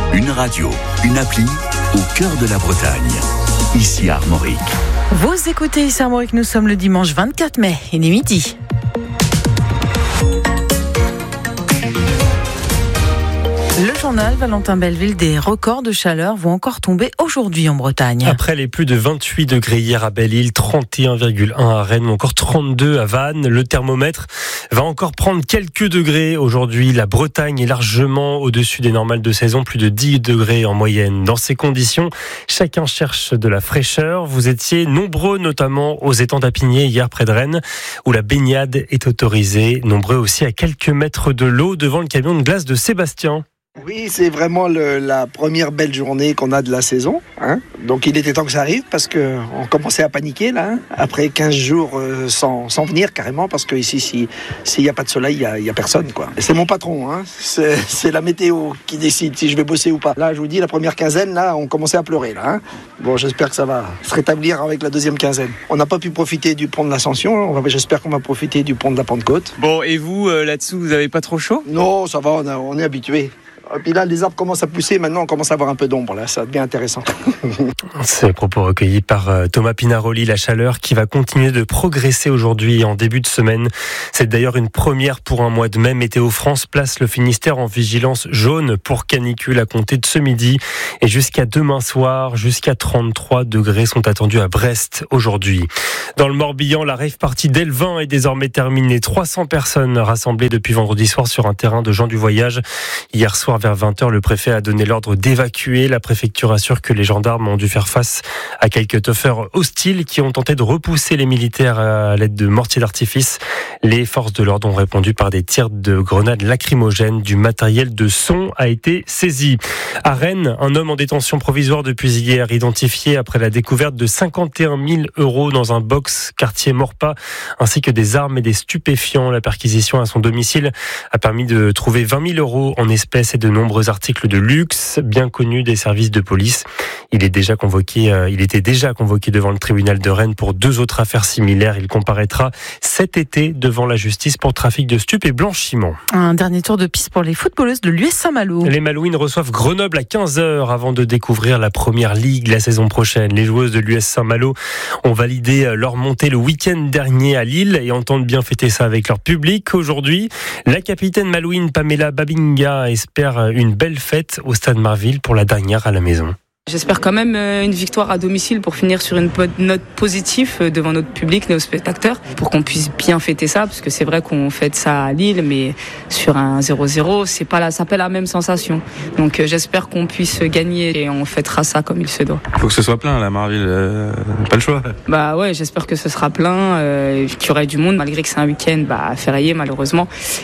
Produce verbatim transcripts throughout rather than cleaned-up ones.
Une radio, une appli au cœur de la Bretagne. Ici à Armorique. Vous écoutez ici à Armorique, nous sommes le dimanche vingt-quatre mai, il est midi. Le journal Valentin Belleville, des records de chaleur vont encore tomber aujourd'hui en Bretagne. Après les plus de vingt-huit degrés hier à Belle-Île, trente et un virgule un à Rennes ou encore trente-deux à Vannes, le thermomètre va encore prendre quelques degrés aujourd'hui. La Bretagne est largement au-dessus des normales de saison, plus de dix degrés en moyenne. Dans ces conditions, chacun cherche de la fraîcheur. Vous étiez nombreux notamment aux étangs d'Apigné hier près de Rennes où la baignade est autorisée. Nombreux aussi à quelques mètres de l'eau devant le camion de glace de Sébastien. Oui, c'est vraiment le, la première belle journée qu'on a de la saison. Hein. Donc il était temps que ça arrive parce qu'on commençait à paniquer là. Hein. Après quinze jours euh, sans, sans venir carrément parce que ici, si, s'il n'y a pas de soleil, il n'y a, a personne, quoi. C'est mon patron, hein. c'est, c'est la météo qui décide si je vais bosser ou pas. Là, je vous dis, la première quinzaine, là, on commençait à pleurer. Là, hein. Bon, j'espère que ça va se rétablir avec la deuxième quinzaine. On n'a pas pu profiter du pont de l'Ascension. On va, j'espère qu'on va profiter du pont de la Pentecôte. Bon, et vous, euh, là-dessous, vous n'avez pas trop chaud ? Non, ça va, on, a, on est habitué. Et puis là, les arbres commencent à pousser. Maintenant, on commence à avoir un peu d'ombre. Là, ça devient intéressant. C'est propos recueillis par Thomas Pinaroli. La chaleur qui va continuer de progresser aujourd'hui en début de semaine. C'est d'ailleurs une première pour un mois de mai. Météo France place le Finistère en vigilance jaune pour canicule à compter de ce midi. Et jusqu'à demain soir, jusqu'à trente-trois degrés sont attendus à Brest aujourd'hui. Dans le Morbihan, la rave party d'Elvin est désormais terminée. trois cents personnes rassemblées depuis vendredi soir sur un terrain de Jean du Voyage. Hier soir, vers vingt heures, le préfet a donné l'ordre d'évacuer. La préfecture assure que les gendarmes ont dû faire face à quelques toffeurs hostiles qui ont tenté de repousser les militaires à l'aide de mortiers d'artifice. Les forces de l'ordre ont répondu par des tirs de grenades lacrymogènes. Du matériel de son a été saisi. À Rennes, un homme en détention provisoire depuis hier, identifié après la découverte de cinquante et un mille euros dans un box quartier Maurepas, ainsi que des armes et des stupéfiants. La perquisition à son domicile a permis de trouver vingt mille euros en espèces et de nombreux articles de luxe bien connus des services de police. Il est déjà convoqué, euh, il était déjà convoqué devant le tribunal de Rennes pour deux autres affaires similaires. Il comparaîtra cet été devant la justice pour trafic de stupes et blanchiment. Un dernier tour de piste pour les footballeuses de l'U S Saint-Malo. Les Malouines reçoivent Grenoble à quinze heures avant de découvrir la première ligue la saison prochaine. Les joueuses de l'U S Saint-Malo ont validé leur montée le week-end dernier à Lille et entendent bien fêter ça avec leur public. Aujourd'hui, la capitaine malouine Pamela Babinga espère une belle fête au Stade Marville pour la dernière à la maison. J'espère quand même une victoire à domicile pour finir sur une note positive devant notre public, nos spectateurs, pour qu'on puisse bien fêter ça, parce que c'est vrai qu'on fête ça à Lille, mais sur un zéro zéro, c'est pas la, ça pas la même sensation. Donc j'espère qu'on puisse gagner et on fêtera ça comme il se doit. Faut que ce soit plein, la Marville, euh, pas le choix. Bah ouais, j'espère que ce sera plein, euh, qu'il y aurait du monde, malgré que c'est un week-end bah, férié malheureusement,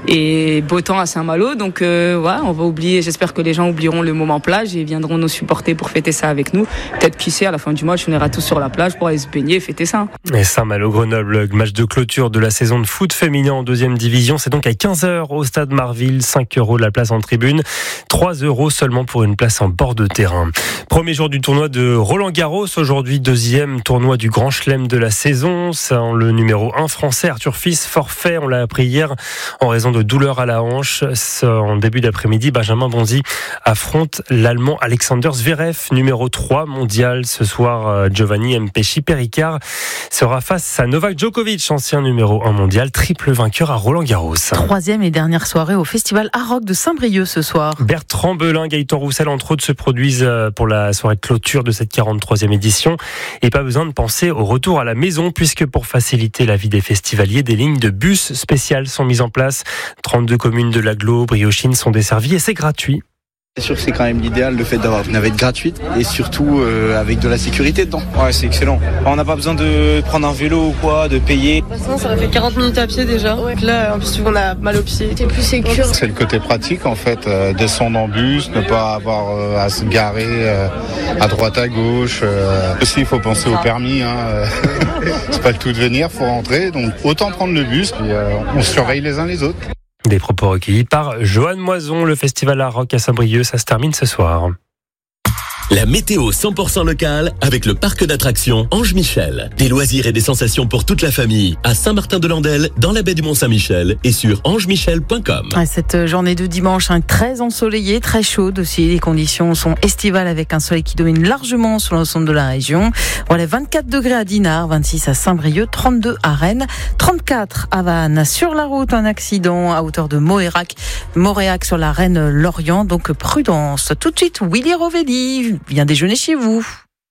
et beau temps à Saint-Malo, donc euh, voilà, on va oublier, j'espère que les gens oublieront le moment plage et viendront nous supporter pour fêter ça avec nous. Peut-être qui sait, à la fin du match, on ira tous sur la plage pour aller se baigner et fêter ça. Et Saint-Malo-Grenoble, match de clôture de la saison de foot féminin en deuxième division. C'est donc à quinze heures au Stade Marville. cinq euros la place en tribune. trois euros seulement pour une place en bord de terrain. Premier jour du tournoi de Roland-Garros. Aujourd'hui, deuxième tournoi du Grand Chelem de la saison. C'est le numéro un français, Arthur Fils, forfait. On l'a appris hier en raison de douleurs à la hanche. En début d'après-midi, Benjamin Bonzi affronte l'Allemand Alexander Zverev, numéro trois mondial. Ce soir, Giovanni Mpéchi Péricard sera face à Novak Djokovic, ancien numéro un mondial, triple vainqueur à Roland-Garros. Troisième et dernière soirée au festival Aroc de Saint-Brieuc ce soir. Bertrand Belin, Gaëtan Roussel, entre autres, se produisent pour la soirée de clôture de cette quarante-troisième édition. Et pas besoin de penser au retour à la maison, puisque pour faciliter la vie des festivaliers, des lignes de bus spéciales sont mises en place. trente-deux communes de l'agglo Briochine sont desservies et c'est gratuit. C'est sûr que c'est quand même l'idéal, le fait d'avoir une navette gratuite et surtout euh, avec de la sécurité dedans. Ouais, c'est excellent. On n'a pas besoin de prendre un vélo ou quoi, de payer. Sinon, ça fait quarante minutes à pied déjà. Ouais. Là, en plus, on a mal aux pieds. C'est plus sécure. C'est le côté pratique en fait, euh, descendre en bus, ne pas avoir euh, à se garer euh, à droite à gauche. Euh. Aussi, il faut penser au permis. Hein. C'est pas le tout de venir, faut rentrer. Donc, autant prendre le bus. Puis, euh, on se surveille les uns les autres. Des propos recueillis par Johan Moison. Le festival Aroc à Saint-Brieuc, ça se termine ce soir. La météo cent pour cent locale avec le parc d'attractions Ange Michel. Des loisirs et des sensations pour toute la famille à Saint-Martin-de-Landelle, dans la baie du Mont-Saint-Michel et sur ange michel point com. Cette journée de dimanche, hein, très ensoleillée, très chaude aussi. Les conditions sont estivales avec un soleil qui domine largement sur l'ensemble de la région. On a vingt-quatre degrés à Dinard, vingt-six à Saint-Brieuc, trente-deux à Rennes, trente-quatre à Vannes. Sur la route, un accident à hauteur de Moréac, Moréac sur la Reine-Lorient. Donc prudence. Tout de suite, Willy Rovelli vient déjeuner chez vous.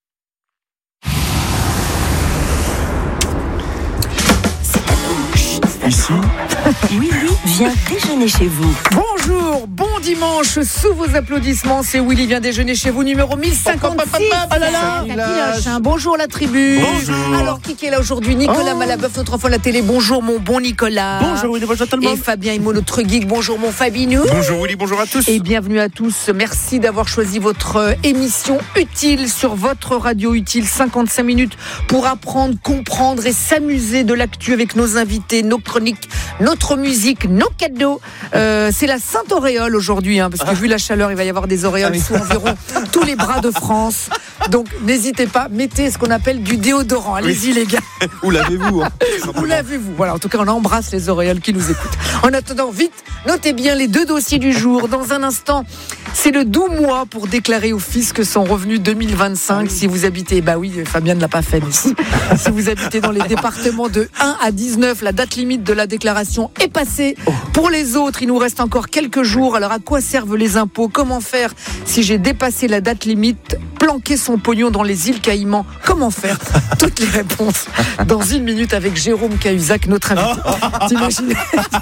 Ici, Willy vient déjeuner chez vous. Bonjour, bon dimanche, sous vos applaudissements, c'est Willy vient déjeuner chez vous, numéro mille cinquante-six. Oh là là, hein. Bonjour la tribu. Bonjour. Alors, qui est là aujourd'hui? Nicolas oh. Malabeuf, notre enfant de la télé. Bonjour mon bon Nicolas. Bonjour Willy, bonjour tout le monde. Et Fabien Immo, notre geek. Bonjour mon Fabinou. Bonjour Willy, bonjour à tous. Et bienvenue à tous. Merci d'avoir choisi votre émission utile sur votre radio utile. cinquante-cinq minutes pour apprendre, comprendre et s'amuser de l'actu avec nos invités, nos chroniques, notre musique, nos cadeaux. Euh, c'est la Sainte Auréole aujourd'hui, hein, parce que ah. vu la chaleur, il va y avoir des auréoles ah, sous environ tous les bras de France. Donc n'hésitez pas, mettez ce qu'on appelle du déodorant. Allez-y oui. les gars. Où l'avez-vous hein, Où l'avez-vous Voilà, en tout cas, on embrasse les auréoles qui nous écoutent. En attendant, vite, notez bien les deux dossiers du jour. Dans un instant, c'est le doux mois pour déclarer au fisc son revenu deux mille vingt-cinq. Ah, oui. Si vous habitez, bah oui, Fabien ne l'a pas fait, mais si, si vous habitez dans les départements de un à dix-neuf, la date limite de la déclaration est passée. Oh. Pour les autres, il nous reste encore quelques jours. Alors, à quoi servent les impôts? Comment faire si j'ai dépassé la date limite? Planquer son pognon dans les îles Caïmans, comment faire? Toutes les réponses dans une minute avec Jérôme Cahuzac, notre invité. T'imagines?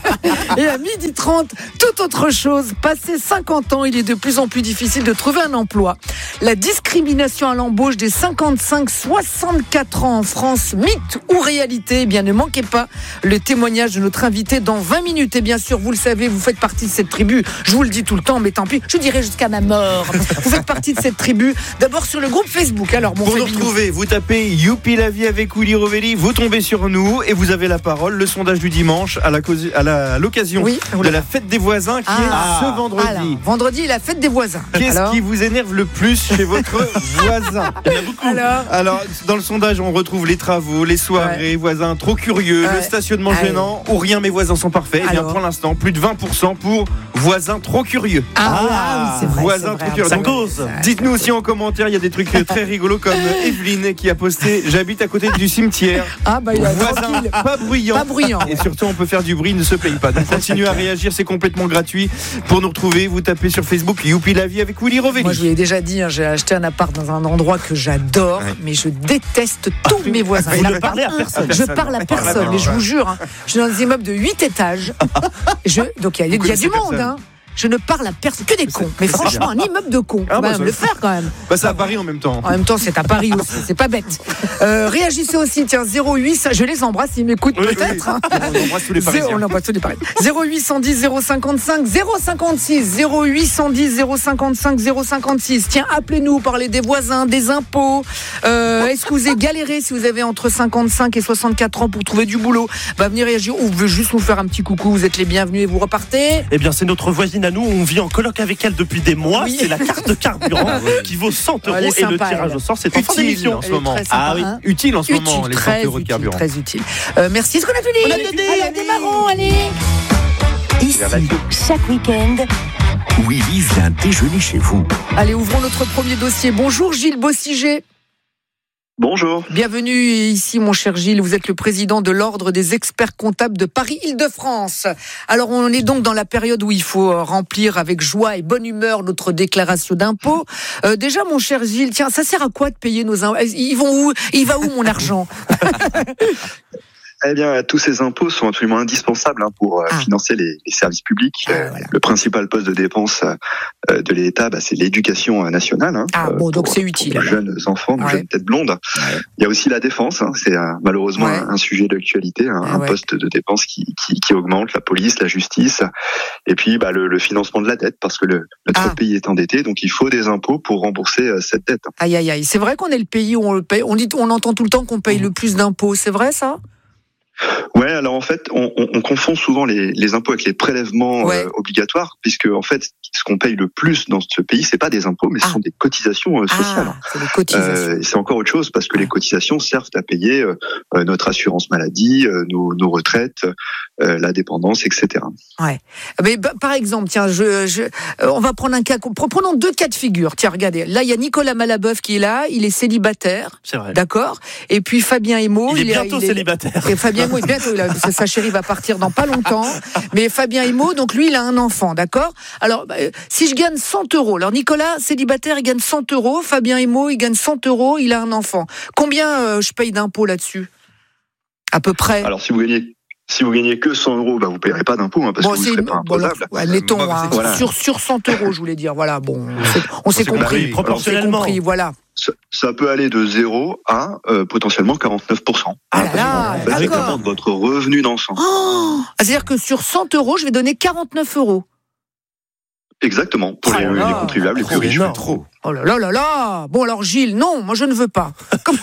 Et à midi trente, toute autre chose. Passé cinquante ans, il est de plus en plus difficile de trouver un emploi. La discrimination à l'embauche des cinquante-cinq soixante-quatre ans en France, mythe ou réalité? Eh bien, ne manquez pas le témoignage de notre invité dans vingt minutes. Et bien sûr, vous le savez, vous faites partie de cette tribu. Je vous le dis tout le temps, mais tant pis, je dirai jusqu'à ma mort. Vous faites partie de cette tribu. D'abord sur le groupe Facebook. Alors, mon Pour nous retrouver, vous tapez Youpi la vie avec Willy Rovelli, vous tombez sur nous et vous avez la parole. Le sondage du dimanche à, la cause, à, la, à l'occasion oui, de la fête des voisins qui ah, est ce vendredi. Alors, vendredi, la fête des voisins. Qu'est-ce alors qui vous énerve le plus chez votre voisin? Il y en a beaucoup. Alors, alors, dans le sondage, on retrouve les travaux, les soirées, ouais. voisins trop curieux, ouais. le stationnement Allez. gênant ou rien, mes voisins sont parfaits. Et bien pour l'instant, plus de vingt pour cent pour voisins trop curieux. Ah, ah oui, c'est vrai. Voisins c'est trop curieux. Ça cause. Dites-nous aussi en commentaire, il y a des trucs très rigolos comme Evelyne qui a posté j'habite à côté du cimetière. Ah bah il a voisin pas bruyant. Pas bruyant. Et surtout on peut faire du bruit, ne se plaigne pas. Donc continuez à réagir, c'est complètement gratuit. Pour nous retrouver, vous tapez sur Facebook Youpi la vie avec Willy Rovelli. Moi je vous l'ai déjà dit, hein, j'ai acheté un appart dans un endroit que j'adore, ouais. mais je déteste tous ah, mes voisins. Il ne parle à personne. Je parle à personne, mais je vous jure, hein, je suis dans des immeubles de huit étages. Je, donc il y a, y a du monde, hein. Je ne parle à personne, que des cons. Mais franchement, un immeuble de cons, on va bah, le faire quand même. Bah, c'est à Paris en même temps. En même temps, c'est à Paris aussi, c'est pas bête. Euh, réagissez aussi, tiens, zéro huit, je les embrasse, ils m'écoutent oui, peut-être. Oui, oui. Hein. On embrasse tous les Parisiens. On embrasse tous les Parisiens. zéro huit cent dix zéro cinquante-cinq zéro cinquante-six, zéro huit cent dix zéro cinquante-cinq zéro cinquante-six. Tiens, appelez-nous, parlez des voisins, des impôts. Euh, est-ce que vous avez galéré si vous avez entre cinquante-cinq et soixante-quatre ans pour trouver du boulot? Bah, venez réagir ou vous voulez juste nous faire un petit coucou, vous êtes les bienvenus et vous repartez. Eh bien, c'est notre voisine à nous, on vit en coloc avec elle depuis des mois, oui. C'est la carte de carburant qui vaut cent euros et sympa, le tirage elle. au sort, c'est en fin d'émission en ce moment. Sympa, ah oui, hein. utile en ce utile, moment, les cent euros de carburant. Très utile. Euh, merci, est-ce qu'on a fini? On a fini. Allez, démarrons, allez. Ici, chaque week-end, Willy vient déjeuner chez vous. Allez, ouvrons notre premier dossier. Bonjour Gilles Bossiger. Bonjour. Bienvenue ici, mon cher Gilles. Vous êtes le président de l'Ordre des experts comptables de Paris-Île-de-France. Alors, on est donc dans la période où il faut remplir avec joie et bonne humeur notre déclaration d'impôt. Euh, déjà, mon cher Gilles, tiens, ça sert à quoi de payer nos impôts? Ils vont où? Il va où mon argent? Eh bien, tous ces impôts sont absolument indispensables hein, pour euh, ah. financer les, les services publics. Ah, euh, voilà. Le principal poste de dépense euh, de l'État, bah, c'est l'éducation nationale. Hein, ah bon, euh, donc pour, c'est utile. Pour nos jeunes enfants, nos ouais. jeunes têtes blondes. Ouais. Il y a aussi la défense. Hein, c'est euh, malheureusement ouais. un, un sujet d'actualité, hein, ah, un ouais. poste de dépense qui, qui, qui augmente. La police, la justice, et puis bah, le, le financement de la dette, parce que le, notre ah. pays est endetté, donc il faut des impôts pour rembourser euh, cette dette. Aïe aïe aïe, c'est vrai qu'on est le pays où on le paye. On dit, on entend tout le temps qu'on paye mmh. le plus d'impôts. C'est vrai ça? Ouais, alors en fait, on, on, on confond souvent les, les impôts avec les prélèvements ouais. euh, obligatoires, puisque en fait, ce qu'on paye le plus dans ce pays, c'est pas des impôts, mais ah. ce sont des cotisations euh, sociales. Ah, c'est, des cotisations. Euh, c'est encore autre chose, parce que les cotisations servent à payer euh, notre assurance maladie, euh, nos, nos retraites, euh, la dépendance, et cetera. Ouais. Mais bah, par exemple, tiens, je, je, euh, on va prendre un cas. Prenons deux cas de figure. Tiens, regardez. Là, il y a Nicolas Malabeuf qui est là. Il est célibataire. C'est vrai. D'accord. Et puis Fabien Emo. Il est il bientôt est, il célibataire. Est, et Fabien Emo est bientôt. Il a, sa chérie va partir dans pas longtemps. Mais Fabien Emo, donc lui, il a un enfant. D'accord. Alors, bah, si je gagne cent euros. Alors Nicolas, célibataire, il gagne cent euros. Fabien Emo, il gagne cent euros. Il a un enfant. Combien euh, je paye d'impôts là-dessus? À peu près. Alors, si vous gagnez. Si vous gagnez que cent euros, bah vous payerez pas d'impôt, hein, parce bon, que vous serez pas imposable. Bon, admettons, hein, voilà. sur sur cent euros, je voulais dire. Voilà, bon, on s'est, on s'est compris. compris. Proportionnellement, compris, voilà. Ça, ça peut aller de zéro à euh, potentiellement quarante-neuf pour cent. Ah là là, en fait, d'accord. De votre revenu d'ensemble. Oh, c'est-à-dire que sur cent euros, je vais donner quarante-neuf euros. Exactement, pour oh les, les contribuables les plus riches. Trop. Oh là là là là. Bon alors Gilles, non, moi je ne veux pas.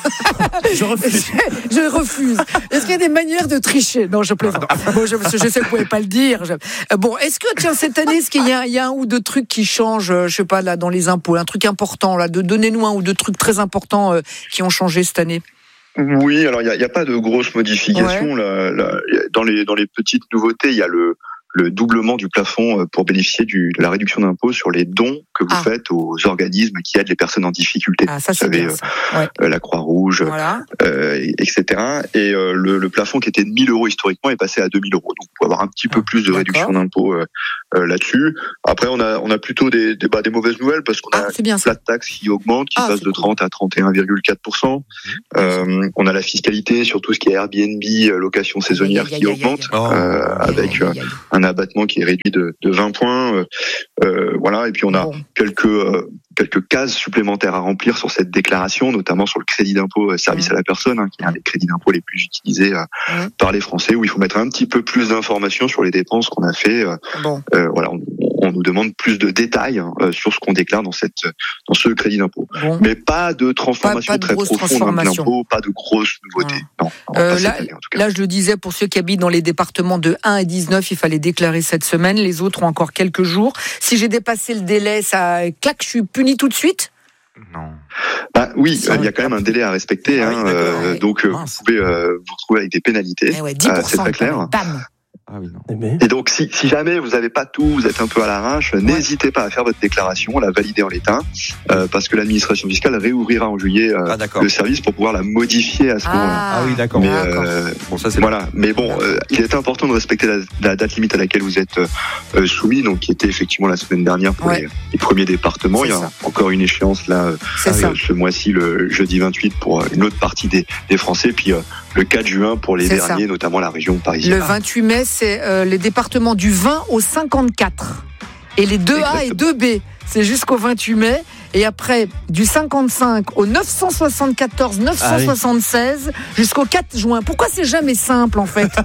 je refuse. je, je refuse. Est-ce qu'il y a des manières de tricher? Non, je plaisante. Bon, je, je sais que vous pouvez pas le dire. Je... Bon, est-ce que tiens cette année, est-ce qu'il y a, il y a un ou deux trucs qui changent, je sais pas là dans les impôts, un truc important là, de donnez-nous un ou deux trucs très importants euh, qui ont changé cette année? Oui, alors il y a, y a pas de grosses modifications ouais. là, là. Dans les dans les petites nouveautés, il y a le le doublement du plafond pour bénéficier du, de la réduction d'impôt sur les dons que vous ah. faites aux organismes qui aident les personnes en difficulté. Ah, ça, vous savez, bien, ouais. euh, la Croix-Rouge, voilà. euh, et cetera. Et euh, le, le plafond qui était de mille euros historiquement est passé à deux mille euros. Donc, vous pouvez avoir un petit peu plus de D'accord. réduction d'impôt euh, euh, là-dessus. Après, on a, on a plutôt des, des, bah, des mauvaises nouvelles parce qu'on ah, a une flat tax qui augmente, qui ah, passe de trente cool. à trente et un virgule quatre pour cent. Mmh. Euh, on a la fiscalité sur tout ce qui est Airbnb, location saisonnière qui augmente, avec euh, un abattement qui est réduit de, de vingt points, euh, euh, voilà. Et puis on a bon. quelques euh, quelques cases supplémentaires à remplir sur cette déclaration, notamment sur le crédit d'impôt euh, service mmh. à la personne, hein, qui est un des crédits d'impôt les plus utilisés euh, mmh. par les Français, où il faut mettre un petit peu plus d'informations sur les dépenses qu'on a fait. Euh, bon. euh, voilà, on, on nous demande plus de détails euh, sur ce qu'on déclare dans cette dans ce crédit d'impôt, bon. mais pas de transformation pas, pas de très profonde dans l'impôt, pas de grosses nouveautés. Mmh. Non, euh, là, année, en tout cas. Là, je le disais, pour ceux qui habitent dans les départements de un à dix-neuf, il fallait déclarer cette semaine. Les autres ont encore quelques jours. Si j'ai dépassé le délai, ça claque, je suis puni tout de suite? Non. Bah oui, il y a quand même un délai à respecter. Ah, hein, oui, euh, ouais. Donc Mince. vous pouvez euh, vous retrouver avec des pénalités. Eh ouais, dix pour cent, euh, c'est très clair. Bam. Ah oui, non. Et donc, si, si jamais vous n'avez pas tout, vous êtes un peu à l'arrache, ouais. n'hésitez pas à faire votre déclaration, la valider en l'état, euh, parce que l'administration fiscale réouvrira en juillet euh, ah, le service pour pouvoir la modifier à ce ah. moment-là. Ah oui, d'accord. Mais, euh, bon, ça, c'est voilà. Mais bon, euh, il est important de respecter la, la date limite à laquelle vous êtes euh, soumis, donc qui était effectivement la semaine dernière pour ouais. les, les premiers départements. C'est il y a ça. encore une échéance là, euh, ce mois-ci, le jeudi vingt-huit, pour une autre partie des, des Français, puis euh, le quatre juin pour les c'est derniers, ça. notamment la région parisienne. Le vingt-huit mai, c'est euh, les départements du vingt au cinquante-quatre. Et les deux A et deux B, c'est jusqu'au vingt-huit mai. Et après, du cinquante-cinq au neuf cent soixante-quatorze, neuf cent soixante-seize, ah oui. jusqu'au quatre juin. Pourquoi c'est jamais simple, en fait?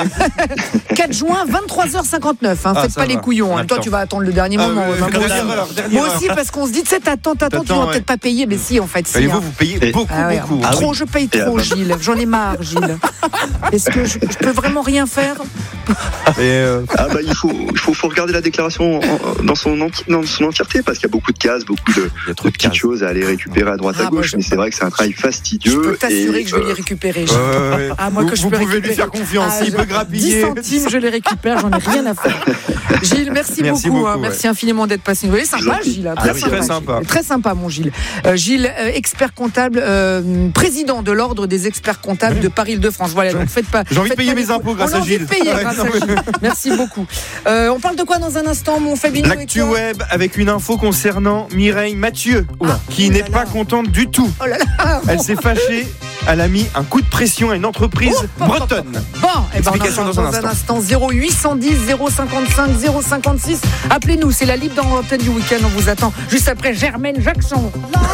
quatre juin, vingt-trois heures cinquante-neuf. Hein. Ah, Faites pas va. les couillons. Hein. Toi, tu vas attendre le dernier ah, moment. Oui, oui, moi, heure, moi aussi, parce qu'on se dit, tu sais, t'attends, t'attends, tu vas ouais. peut-être pas payer. Mais si, en fait, si. Et vous, vous payez et... beaucoup, ah, ouais. beaucoup. Ah, trop, oui. je paye trop, Gilles. J'en ai marre, Gilles. Est-ce que je, je peux vraiment rien faire? euh... Ah bah, il faut, il faut, faut regarder la déclaration en, dans, son enti- dans son entièreté, parce qu'il y a beaucoup de cases, beaucoup de... Il y a trop de petites choses à aller récupérer à droite ah, à gauche, moi, mais c'est vrai que c'est un travail fastidieux. Je peux t'assurer et, que je vais euh... les récupérer. Euh, ouais. Ah, moi vous, que je vous peux pouvez récupérer. lui faire confiance, ah, il peut grappiller. dix centimes, je les récupère, j'en ai rien à faire. Gilles, merci, merci beaucoup. beaucoup hein, ouais. Merci infiniment d'être passé. Vous voyez, sympa, Gilles. Hein, très, ah, sympa, très sympa. Très sympa, mon Gilles. Euh, Gilles, euh, expert comptable, euh, président de l'ordre des experts comptables oui. de Paris-Île-de-France. Voilà, donc faites pas. J'ai envie de payer mes impôts grâce à Gilles. Merci beaucoup. Euh, on parle de quoi dans un instant, mon Fabien? L'actu web avec une info concernant Mireille Mathieu, ah, qui oh n'est pas contente du tout. Oh là là. Elle s'est fâchée. Elle a mis un coup de pression à une entreprise oh, bretonne. Bon, et ben on dans, dans un instant. instant. zéro huit cent dix, zéro cinquante-cinq, zéro cinquante-six. Appelez-nous, c'est la libre dans l'antenne du week-end. On vous attend juste après Germaine Jackson.